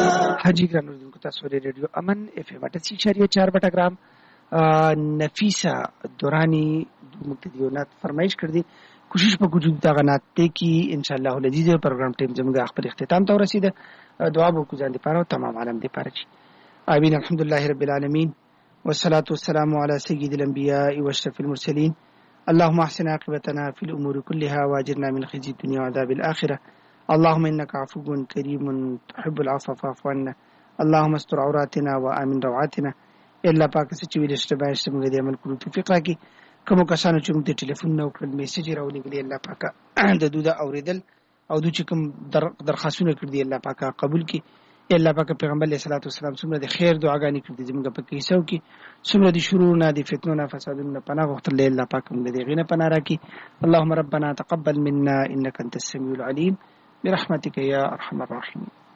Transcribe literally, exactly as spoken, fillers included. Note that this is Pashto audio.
हाजी ग्राम को तासुरे रेडियो अमन F M अठासी इशारिया चार बटा ग्राम नफीसा दुरानी मुक्तदियोनात फरमाइश कर दी कोशिश पर कुछ दागनात ते की इंशाअल्लाह लजीज प्रोग्राम टीम जमगा अखबर इख्तिताम तो रसीद दुआ बो को जान दे पारो तमाम आलम दे पारे जी आमीन अल्हम्दुलिल्लाह रब्बिल आलमीन वस्सलातु वस्सलामु अला सय्यिदिल अंबिया व अशरफिल मुरसलीन اللهم احسن عاقبتنا في الامور كلها واجرنا من خزي الدنيا وعذاب الاخره اللهم انك عفو كريم تحب العفو فاعف عنا اللهم استر عوراتنا وامن روعاتنا الا پاک سچ ویل استبای سمګ دې عمل کړو توفیق راکړي کوم کسانو چې موږ ته ټلیفون نو کړل میسج راولېږلي الله پاک د دوی اوریدل او دوی چې کوم درخواستونه کړې الله پاک قبول کړي الله پاک پیغمبر علیه الصلاۃ والسلام څومره د خیر دعاګانې کړې زموږ په کې سو کې څومره د شرور نه د فتنو نه فسادونو نه پناه غوښتل الله پاک موږ دې غینه پناه راکړي اللهم ربنا تقبل منا انك انت السميع العليم برحمتك يا ارحم الراحمين